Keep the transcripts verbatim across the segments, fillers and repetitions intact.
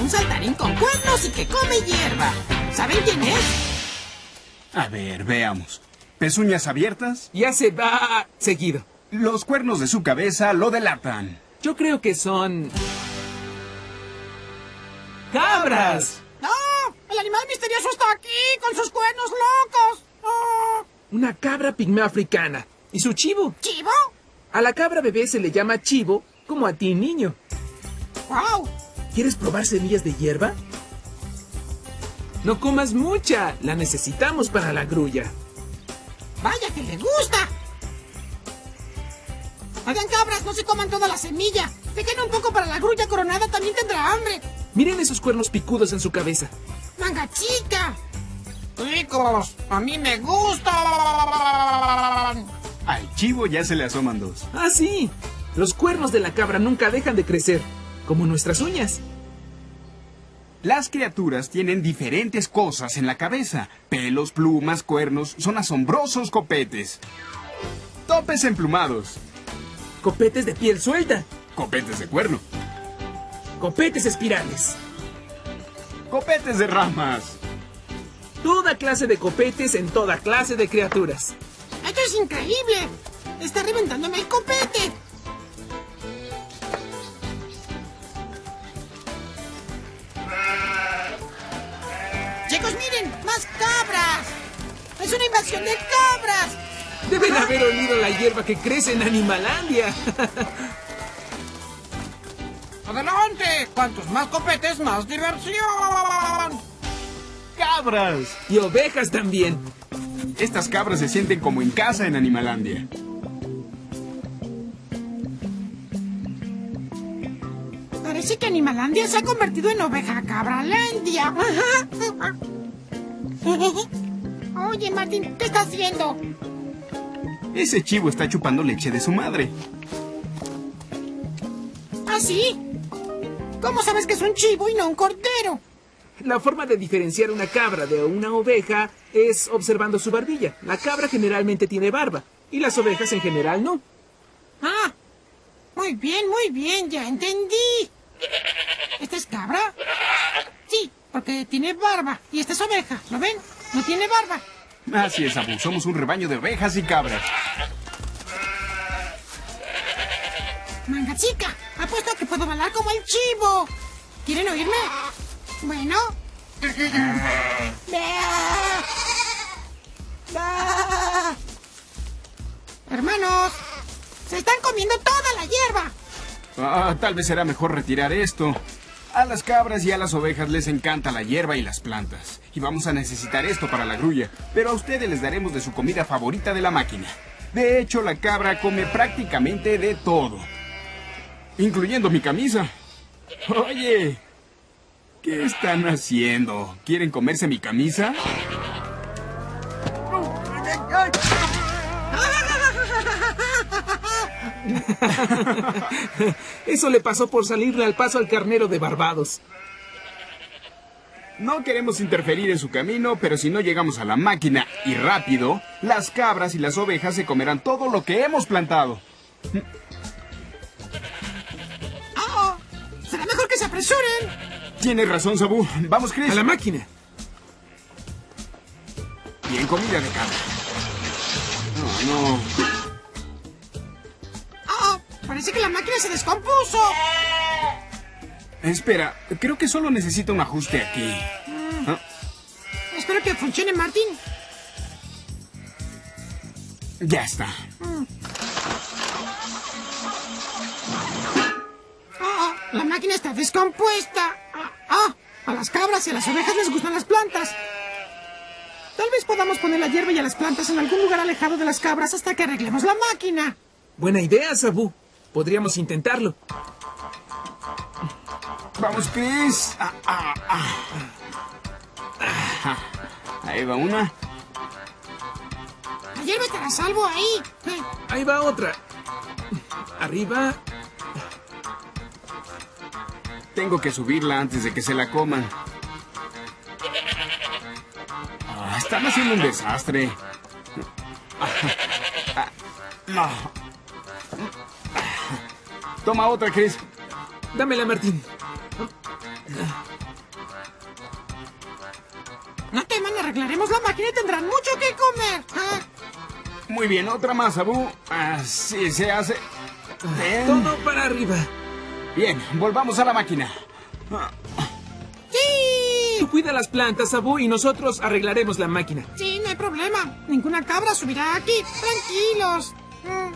un saltarín con cuernos y que come hierba. ¿Saben quién es? A ver, veamos. ¿Pezuñas abiertas? Ya se va seguido. Los cuernos de su cabeza lo delatan. Yo creo que son... ¡cabras! ¡No! ¡El animal misterioso está aquí, con sus cuernos locos! ¡Oh! Una cabra pigmea africana. ¿Y su chivo? ¿Chivo? A la cabra bebé se le llama chivo, como a ti, niño. ¡Wow! ¿Quieres probar semillas de hierba? No comas mucha. La necesitamos para la grulla. ¡Vaya que le gusta! Oigan, cabras, no se coman toda la semilla. Dejen un poco para la grulla coronada, también tendrá hambre. Miren esos cuernos picudos en su cabeza. ¡Manga chica! Chicos, a mí me gustan. Al chivo ya se le asoman dos. ¡Ah, sí! Los cuernos de la cabra nunca dejan de crecer, como nuestras uñas. Las criaturas tienen diferentes cosas en la cabeza. Pelos, plumas, cuernos. Son asombrosos copetes. Topes emplumados. Copetes de piel suelta. Copetes de cuerno. Copetes espirales. Copetes de ramas. Toda clase de copetes en toda clase de criaturas. ¡Esto es increíble! ¡Está reventándome el copete! ¡Chicos, miren! ¡Más cabras! ¡Es una invasión de cabras! Deben haber olido la hierba que crece en Animalandia. ¡Adelante! Cuantos más copetes, más diversión. ¡Cabras! Y ovejas también. Estas cabras se sienten como en casa en Animalandia. Parece que Animalandia se ha convertido en oveja cabralandia. Oye, Martín, ¿qué estás haciendo? Ese chivo está chupando leche de su madre. ¿Ah, sí? ¿Cómo sabes que es un chivo y no un cordero? La forma de diferenciar una cabra de una oveja es observando su barbilla. La cabra generalmente tiene barba y las ovejas en general no. Ah, muy bien, muy bien, ya entendí. ¿Esta es cabra? Sí, porque tiene barba. Y esta es oveja, ¿lo ven? No tiene barba. Así es, Abu. Somos un rebaño de ovejas y cabras. Manga chica, apuesto a que puedo bailar como el chivo. ¿Quieren oírme? Bueno. ¡Bea! ¡Bea! Hermanos, se están comiendo toda la hierba. Ah, tal vez será mejor retirar esto. A las cabras y a las ovejas les encanta la hierba y las plantas. Y vamos a necesitar esto para la grulla. Pero a ustedes les daremos de su comida favorita de la máquina. De hecho, la cabra come prácticamente de todo. Incluyendo mi camisa. Oye, ¿qué están haciendo? ¿Quieren comerse mi camisa? Eso le pasó por salirle al paso al carnero de Barbados. No queremos interferir en su camino, pero si no llegamos a la máquina y rápido, las cabras y las ovejas se comerán todo lo que hemos plantado. Oh, será mejor que se apresuren. Tienes razón, Sabu. Vamos, Chris. A la máquina. Bien, comida de cabra. No, no. Oh, parece que la máquina se descompuso. Espera, creo que solo necesita un ajuste aquí. Mm. ¿Ah? Espero que funcione, Martín. Ya está. Mm. Oh, la máquina está descompuesta. Ah, ah, a las cabras y a las ovejas les gustan las plantas. Tal vez podamos poner la hierba y a las plantas en algún lugar alejado de las cabras hasta que arreglemos la máquina. Buena idea, Sabu. Podríamos intentarlo. Vamos, Chris. Ah, ah, ah. Ah, ahí va una. La hierba estará a salvo ahí. Eh, Ahí va otra. Arriba. Tengo que subirla antes de que se la coman. Ah, están haciendo un desastre. Ah, ah, no. Toma otra, Chris. Dámela, Martín. No teman, arreglaremos la máquina y tendrán mucho que comer. ¿Ah? Muy bien, otra más, Abu. Así se hace. Bien. Todo para arriba. Bien, volvamos a la máquina. ¡Sí! Tú cuida las plantas, Abu, y nosotros arreglaremos la máquina. Sí, no hay problema. Ninguna cabra subirá aquí. Tranquilos. Mm.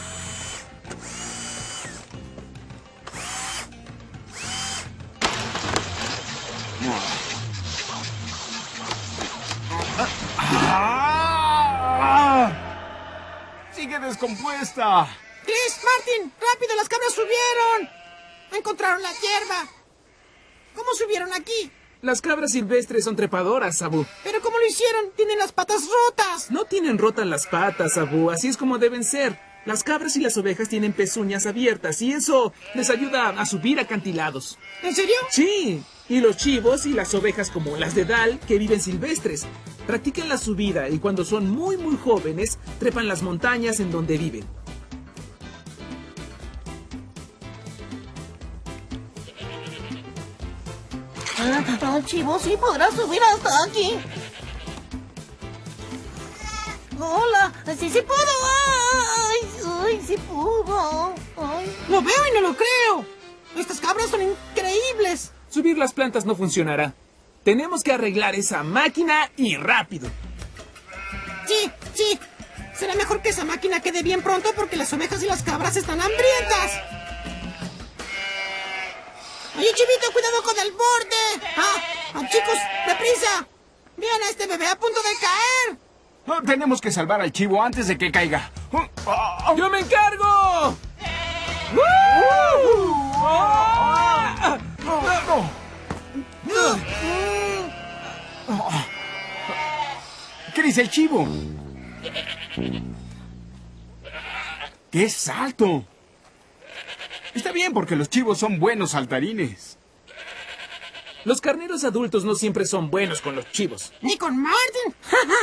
¡Ah! ¡Sigue descompuesta! Chris, Martin, rápido, las cabras subieron. Encontraron la hierba. ¿Cómo subieron aquí? Las cabras silvestres son trepadoras, Abu. ¿Pero cómo lo hicieron? Tienen las patas rotas. No tienen rotas las patas, Abu. Así es como deben ser. Las cabras y las ovejas tienen pezuñas abiertas y eso les ayuda a subir acantilados. ¿En serio? Sí, y los chivos y las ovejas como las de Dal, que viven silvestres, practican la subida y cuando son muy muy jóvenes, trepan las montañas en donde viven. Ah, Chivo, sí podrá subir hasta aquí. Hola, sí, sí puedo. Ay, ay, sí pudo. Ay. Lo veo y no lo creo. Estas cabras son increíbles. Subir las plantas no funcionará. Tenemos que arreglar esa máquina y rápido. Sí, sí. Será mejor que esa máquina quede bien pronto porque las ovejas y las cabras están hambrientas. Oye, Chivito, cuidado con el borde. Ah, ah, chicos, deprisa. Vean a este bebé a punto de caer. Oh, tenemos que salvar al chivo antes de que caiga. Oh, oh, oh. ¡Yo me encargo! ¡Chris, el chivo! ¡Qué salto! Está bien porque los chivos son buenos saltarines. Los carneros adultos no siempre son buenos con los chivos. Ni con Martin.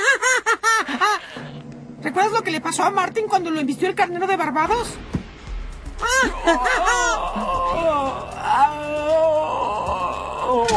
¿Recuerdas lo que le pasó a Martin cuando lo embistió el carnero de Barbados?